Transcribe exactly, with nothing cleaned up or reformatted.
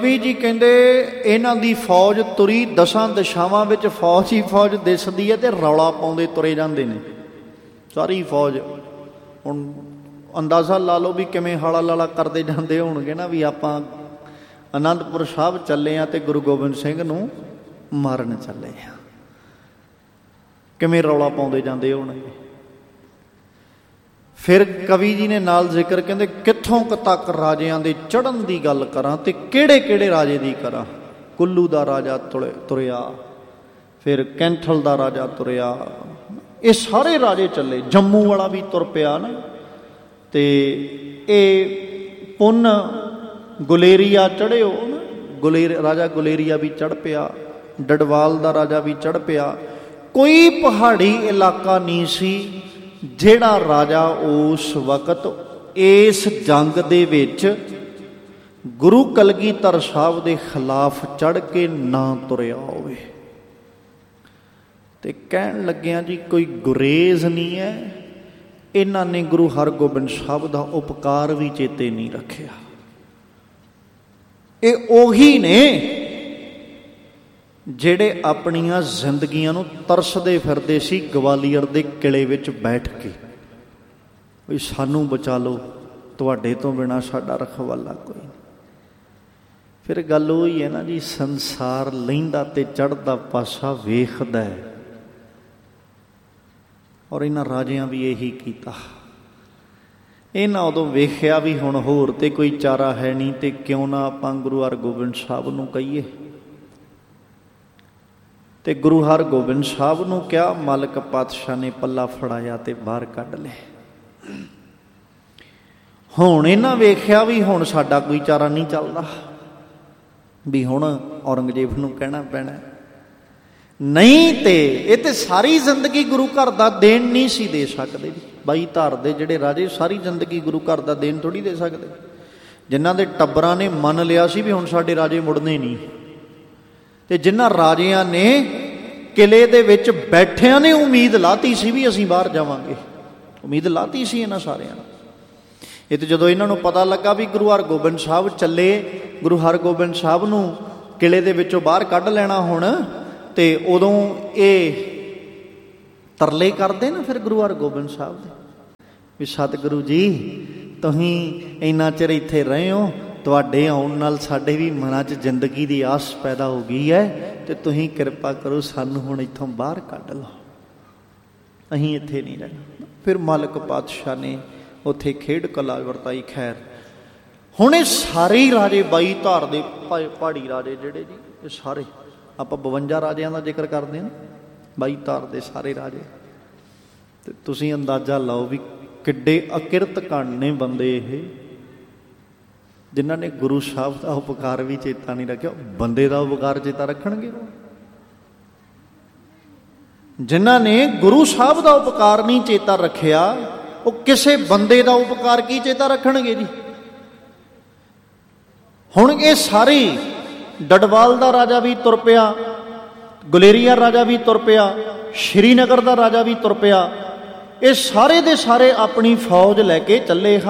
ਕਵੀ ਜੀ ਕਹਿੰਦੇ ਇਹਨਾਂ ਦੀ ਫੌਜ ਤੁਰੀ ਦਸਾਂ ਦਿਸ਼ਾਵਾਂ ਵਿੱਚ ਫੌਜ ਹੀ ਫੌਜ ਦਿਸਦੀ ਹੈ ਤੇ ਰੌਲਾ ਪਾਉਂਦੇ ਤੁਰੇ ਜਾਂਦੇ ਨੇ ਸਾਰੀ ਫੌਜ। ਹੁਣ ਅੰਦਾਜ਼ਾ ਲਾ ਲਓ ਵੀ ਕਿਵੇਂ ਹਾਲਾ ਲਾਲਾ ਕਰਦੇ ਜਾਂਦੇ ਹੋਣਗੇ ਨਾ ਵੀ ਆਪਾਂ ਅਨੰਦਪੁਰ ਸਾਹਿਬ ਚੱਲੇ ਹਾਂ ਤੇ ਗੁਰੂ ਗੋਬਿੰਦ ਸਿੰਘ ਨੂੰ ਮਾਰਨ ਚੱਲੇ ਹਾਂ, ਕਿਵੇਂ ਰੌਲਾ ਪਾਉਂਦੇ ਜਾਂਦੇ ਹੋਣਗੇ। ਫਿਰ ਕਵੀ ਜੀ ਨੇ ਨਾਲ ਜ਼ਿਕਰ ਕਹਿੰਦੇ ਕਿੱਥੋਂ ਕੁ ਤੱਕ ਰਾਜਿਆਂ ਦੇ ਚੜ੍ਹਨ ਦੀ ਗੱਲ ਕਰਾਂ ਤੇ ਕਿਹੜੇ ਕਿਹੜੇ ਰਾਜੇ ਦੀ ਕਰਾਂ। ਕੁੱਲੂ ਦਾ ਰਾਜਾ ਤੁਰੇ ਤੁਰਿਆ, ਫਿਰ ਕੈਂਥਲ ਦਾ ਰਾਜਾ ਤੁਰਿਆ, ਇਹ ਸਾਰੇ ਰਾਜੇ ਚੱਲੇ। ਜੰਮੂ ਵਾਲਾ ਵੀ ਤੁਰ ਪਿਆ ਨਾ, ਤੇ ਇਹ ਪੁੰਨ ਗੁਲੇਰੀਆ ਚੜ੍ਹਿਓ ਨਾ, ਗੁਲੇਰ ਰਾਜਾ ਗੁਲੇਰੀਆ ਵੀ ਚੜ੍ਹ ਪਿਆ, ਡਡਵਾਲ ਦਾ ਰਾਜਾ ਵੀ ਚੜ੍ਹ ਪਿਆ। ਕੋਈ ਪਹਾੜੀ ਇਲਾਕਾ ਨਹੀਂ ਸੀ ਜਿਹੜਾ ਰਾਜਾ ਉਸ ਵਕਤ ਇਸ ਜੰਗ ਦੇ ਵਿੱਚ ਗੁਰੂ ਕਲਗੀਧਰ ਸਾਹਿਬ ਦੇ ਖਿਲਾਫ ਚੜ੍ਹ ਕੇ ਨਾ ਤੁਰਿਆ ਹੋਵੇ। ਤੇ ਕਹਿਣ ਲੱਗਿਆ ਜੀ ਕੋਈ ਗੁਰੇਜ਼ ਨਹੀਂ ਹੈ, ਇਹਨਾਂ ਨੇ ਗੁਰੂ ਹਰਗੋਬਿੰਦ ਸਾਹਿਬ ਦਾ ਉਪਕਾਰ ਵੀ ਚੇਤੇ ਨਹੀਂ ਰੱਖਿਆ। ਇਹ ਉਹੀ ਨੇ ਜਿਹੜੇ ਆਪਣੀਆਂ ਜ਼ਿੰਦਗੀਆਂ ਨੂੰ ਤਰਸਦੇ ਫਿਰਦੇ ਸੀ ਗਵਾਲੀਅਰ ਦੇ ਕਿਲੇ ਵਿੱਚ ਬੈਠ ਕੇ, ਵੀ ਸਾਨੂੰ ਬਚਾ ਲਓ, ਤੁਹਾਡੇ ਤੋਂ ਬਿਨਾਂ ਸਾਡਾ ਰਖਵਾਲਾ ਕੋਈ ਨਹੀਂ। ਫਿਰ ਗੱਲ ਉਹੀ ਹੈ ਨਾ ਜੀ, ਸੰਸਾਰ ਲਹਿੰਦਾ ਤੇ ਚੜ੍ਹਦਾ ਪਾਸਾ ਵੇਖਦਾ ਹੈ, ਔਰ ਇਹਨਾਂ ਰਾਜਿਆਂ ਵੀ ਇਹੀ ਕੀਤਾ। ਇਹਨਾਂ ਉਦੋਂ ਵੇਖਿਆ ਵੀ ਹੁਣ ਹੋਰ ਤੇ ਕੋਈ ਚਾਰਾ ਹੈ ਨਹੀਂ, ਤੇ ਕਿਉਂ ਨਾ ਆਪਾਂ ਗੁਰੂ ਹਰਗੋਬਿੰਦ ਸਾਹਿਬ ਨੂੰ ਕਹੀਏ। ਤੇ ਗੁਰੂ ਹਰਗੋਬਿੰਦ ਸਾਹਿਬ ਨੂੰ ਕਿਹਾ, ਮਾਲਕ ਪਾਤਸ਼ਾਹ ਨੇ ਪੱਲਾ ਫੜਾਇਆ ਤੇ ਬਾਹਰ ਕੱਢ ਲਏ। ਹੁਣ ਇਹਨਾਂ ਵੇਖਿਆ ਵੀ ਹੁਣ ਸਾਡਾ ਕੋਈ ਚਾਰਾ ਨਹੀਂ ਚੱਲਦਾ, ਵੀ ਹੁਣ ਔਰੰਗਜ਼ੇਬ ਨੂੰ ਕਹਿਣਾ ਪੈਣਾ। ਨਹੀਂ ਤੇ ਇਹ ਤੇ ਸਾਰੀ ਜ਼ਿੰਦਗੀ ਗੁਰੂ ਘਰ ਦਾ ਦੇਣ ਨਹੀਂ ਸੀ ਦੇ ਸਕਦੇ। ਬਾਈ ਧਾਰ ਦੇ ਜਿਹੜੇ ਰਾਜੇ ਸਾਰੀ ਜ਼ਿੰਦਗੀ ਗੁਰੂ ਘਰ ਦਾ ਦੇਣ ਥੋੜ੍ਹੀ ਦੇ ਸਕਦੇ, ਜਿਨ੍ਹਾਂ ਦੇ ਟੱਬਰਾਂ ਨੇ ਮੰਨ ਲਿਆ ਸੀ ਵੀ ਹੁਣ ਸਾਡੇ ਰਾਜੇ ਮੁੜਨੇ ਨਹੀਂ, ਤੇ ਜਿਨ੍ਹਾਂ ਰਾਜਿਆਂ ਨੇ ਕਿਲੇ ਦੇ ਵਿੱਚ ਬੈਠਿਆਂ ਨੇ ਉਮੀਦ ਲਾਤੀ ਸੀ ਵੀ ਅਸੀਂ ਬਾਹਰ ਜਾਵਾਂਗੇ, ਉਮੀਦ ਲਾਤੀ ਸੀ ਇਹਨਾਂ ਸਾਰਿਆਂ ਨੂੰ। ਇਹ ਤੇ ਜਦੋਂ ਇਹਨਾਂ ਨੂੰ ਪਤਾ ਲੱਗਾ ਵੀ ਗੁਰੂ ਹਰਗੋਬਿੰਦ ਸਾਹਿਬ ਚੱਲੇ, ਗੁਰੂ ਹਰਗੋਬਿੰਦ ਸਾਹਿਬ ਨੂੰ ਕਿਲੇ ਦੇ ਵਿੱਚੋਂ ਬਾਹਰ ਕੱਢ ਲੈਣਾ ਹੁਣ, ਤੇ ਉਦੋਂ ਇਹ ਤਰਲੇ ਕਰਦੇ ਨਾ ਫਿਰ ਗੁਰੂ ਹਰਗੋਬਿੰਦ ਸਾਹਿਬ ਦੇ, ਵੀ ਸਤਿਗੁਰੂ ਜੀ ਤੁਸੀਂ ਇੰਨਾ ਚਿਰ ਇੱਥੇ ਰਹੇ ਹੋ, ਤੁਹਾਡੇ ਆਉਣ ਨਾਲ ਸਾਡੇ ਵੀ ਮਨਾਂ 'ਚ ਜ਼ਿੰਦਗੀ ਦੀ ਆਸ ਪੈਦਾ ਹੋ ਗਈ ਹੈ, ਤੇ ਤੁਸੀਂ ਕਿਰਪਾ ਕਰੋ ਸਾਨੂੰ ਹੁਣ ਇੱਥੋਂ ਬਾਹਰ ਕੱਢ ਲਓ, ਅਸੀਂ ਇੱਥੇ ਨਹੀਂ ਰਹਿਣਾ। ਫਿਰ ਮਾਲਕ ਪਾਤਸ਼ਾਹ ਨੇ ਉੱਥੇ ਖੇਡ ਕਲਾ ਵਰਤਾਈ। ਖੈਰ ਹੁਣ ਇਹ ਸਾਰੇ ਰਾਜੇ ਬਾਈ ਧਾਰ ਦੇ ਪਹਾੜੀ ਰਾਜੇ ਜਿਹੜੇ ਜੀ, ਇਹ ਸਾਰੇ ਆਪਾਂ ਬਵੰਜਾ ਰਾਜਿਆਂ ਦਾ ਜ਼ਿਕਰ ਕਰਦੇ ਹਾਂ, ਬਾਈ ਧਾਰ ਦੇ ਸਾਰੇ ਰਾਜੇ, ਤੇ ਤੁਸੀਂ ਅੰਦਾਜ਼ਾ ਲਾਓ ਵੀ ਕਿੱਡੇ ਅਕਿਰਤ ਕਾਣੇ ਬੰਦੇ ਇਹ, ਜਿਨ੍ਹਾਂ ਨੇ ਗੁਰੂ ਸਾਹਿਬ ਦਾ ਉਪਕਾਰ ਵੀ ਚੇਤਾ ਨਹੀਂ ਰੱਖਿਆ। ਬੰਦੇ ਦਾ ਉਪਕਾਰ ਚੇਤਾ ਰੱਖਣਗੇ? ਜਿਨ੍ਹਾਂ ਨੇ ਗੁਰੂ ਸਾਹਿਬ ਦਾ ਉਪਕਾਰ ਨਹੀਂ ਚੇਤਾ ਰੱਖਿਆ, ਉਹ ਕਿਸੇ ਬੰਦੇ ਦਾ ਉਪਕਾਰ ਕੀ ਚੇਤਾ ਰੱਖਣਗੇ ਜੀ। ਹੁਣ ਇਹ ਸਾਰੇ, ਡਡਵਾਲ ਦਾ ਰਾਜਾ ਵੀ ਤੁਰ ਪਿਆ, ਗੁਲੇਰੀਆ ਰਾਜਾ ਵੀ ਤੁਰ ਪਿਆ, ਸ਼੍ਰੀਨਗਰ ਦਾ ਰਾਜਾ ਵੀ ਤੁਰ ਪਿਆ, ਇਹ ਸਾਰੇ ਦੇ ਸਾਰੇ ਆਪਣੀ ਫੌਜ ਲੈ ਕੇ ਚੱਲੇ।